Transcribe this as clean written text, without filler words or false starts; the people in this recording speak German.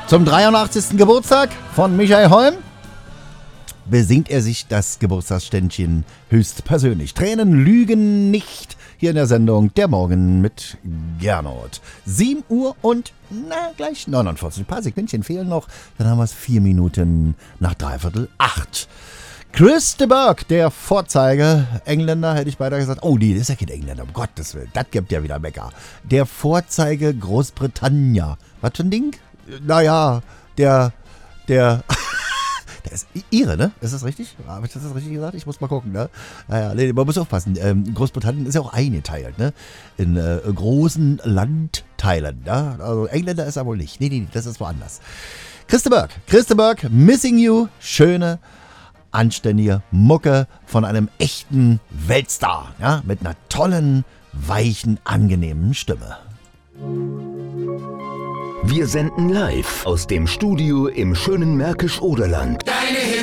Zum 83. Geburtstag von Michael Holm besingt er sich das Geburtstagsständchen höchstpersönlich. Tränen lügen nicht. Hier in der Sendung Der Morgen mit Gernot. 7 Uhr und gleich 49. Ein paar Sekündchen fehlen noch. Dann haben wir es 4 Minuten nach 7:45. Chris de Burgh, der Vorzeige-Engländer, hätte ich beinahe gesagt. Oh, nee, das ist ja kein Engländer, um Gottes Willen. Das gibt ja wieder Mecker. Der Vorzeige Großbritannia. Was für ein Ding? Naja, der ist Ire, ne? Ist das richtig? Habe ich das richtig gesagt? Ich muss mal gucken, ne? Naja, nee, man muss aufpassen. Großbritannien ist ja auch eingeteilt, ne? In großen Landteilen, ne? Also Engländer ist er wohl nicht. Nee, das ist woanders. Chris de Burgh, Missing You. Schöne, anständige Mucke von einem echten Weltstar, ja? Mit einer tollen, weichen, angenehmen Stimme. Wir senden live aus dem Studio im schönen Märkisch-Oderland. Deine Hits